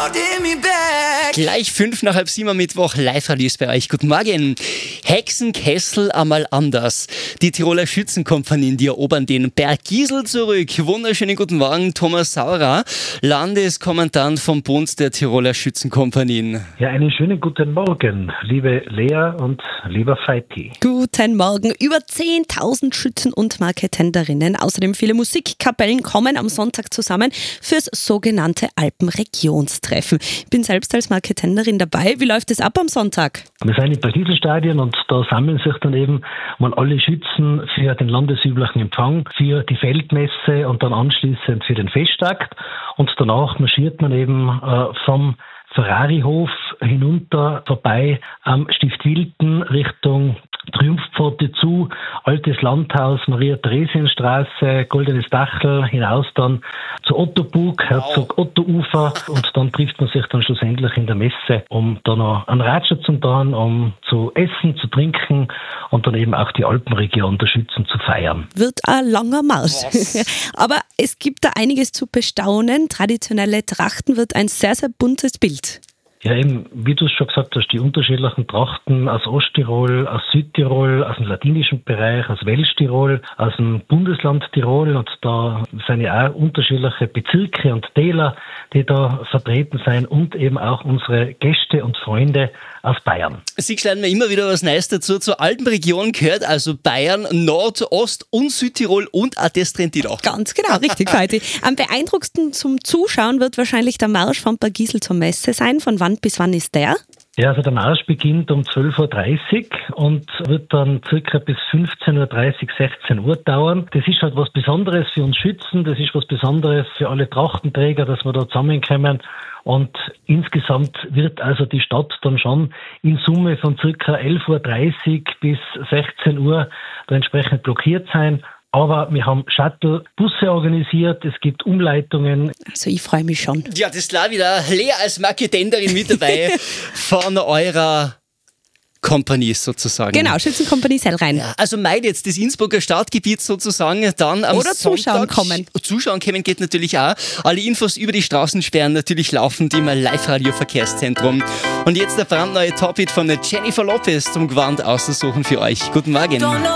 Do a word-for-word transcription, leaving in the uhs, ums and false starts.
Gleich fünf nach halb sieben am Mittwoch, Live-Radio ist bei euch. Guten Morgen. Hexenkessel einmal anders. Die Tiroler Schützenkompanien, die erobern den Berg Gisel zurück. Wunderschönen guten Morgen, Thomas Saurer, Landeskommandant vom Bund der Tiroler Schützenkompanien. Ja, einen schönen guten Morgen, liebe Lea und lieber Feiti. Guten Morgen. Über zehntausend Schützen und Marketenderinnen, außerdem viele Musikkapellen kommen am Sonntag zusammen fürs sogenannte Alpenregionstreffen. Ich bin selbst als Marketenderin dabei. Wie läuft es ab am Sonntag? Wir sind im Bergiselstadion und da sammeln sich dann eben mal alle Schützen für den landesüblichen Empfang, für die Feldmesse und dann anschließend für den Festakt. Und danach marschiert man eben äh, vom Ferrarihof hinunter vorbei am Stift Wilten Richtung Triumphpforte zu, Altes Landhaus, Maria-Theresien-Straße, Goldenes Dachel, hinaus dann zu Ottobug, Herzog-Otto-Ufer und dann trifft man sich dann schlussendlich in der Messe, um da noch einen Ratscher zu tun, um zu essen, zu trinken und dann eben auch die Alpenregion der Schützen zu feiern. Wird ein langer Marsch. Aber es gibt da einiges zu bestaunen. Traditionelle Trachten wird ein sehr, sehr buntes Bild. Ja, eben, wie du es schon gesagt hast, die unterschiedlichen Trachten aus Osttirol, aus Südtirol, aus dem ladinischen Bereich, aus Welschtirol, aus dem Bundesland Tirol und da sind ja auch unterschiedliche Bezirke und Täler, die da vertreten sind und eben auch unsere Gäste und Freunde aus Bayern. Sie lernen mir immer wieder was Neues dazu. Zur Alpenregion gehört also Bayern, Nord-, Ost- und Südtirol und auch das Trentino. Ganz genau, richtig, Feiti. Am beeindruckendsten zum Zuschauen wird wahrscheinlich der Marsch von Berg Gisel zur Messe sein. Von wann bis wann ist der? Ja, also der Marsch beginnt um zwölf Uhr dreißig und wird dann circa bis fünfzehn Uhr dreißig, sechzehn Uhr dauern. Das ist halt was Besonderes für uns Schützen, das ist was Besonderes für alle Trachtenträger, dass wir da zusammenkommen. Und insgesamt wird also die Stadt dann schon in Summe von circa elf Uhr dreißig bis sechzehn Uhr da entsprechend blockiert sein. Aber wir haben Shuttle-Busse organisiert, es gibt Umleitungen. Also ich freue mich schon. Ja, das ist klar wieder. Lea als Marketenderin mit dabei von eurer Kompanie sozusagen. Genau, Schützenkompanie Sellrhein. Ja, also meid jetzt das Innsbrucker Stadtgebiet sozusagen, dann am Oder Sonntag zuschauen kommen. Zuschauen kommen geht natürlich auch. Alle Infos über die Straßensperren natürlich laufend im Live-Radio-Verkehrszentrum. Und jetzt der brandneue Top-Hit von Jennifer Lopez zum Gewand auszusuchen für euch. Guten Morgen.